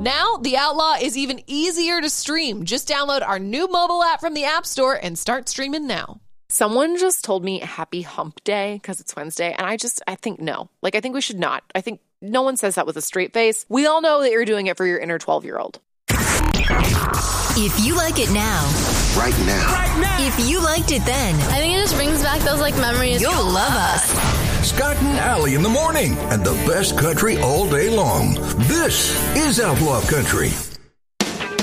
Now, The Outlaw is even easier to stream. Just download our new mobile app from the App Store and start streaming now. Someone just told me happy hump day because it's Wednesday, and I think no. I think we should not. I think no one says that with a straight face. We all know that you're doing it for your inner 12-year-old. If you like it now. Right now. If you liked it then. I think it just brings back those memories. You'll love us. Scott and Allie in the morning and the best country all day long. This is Outlaw Country.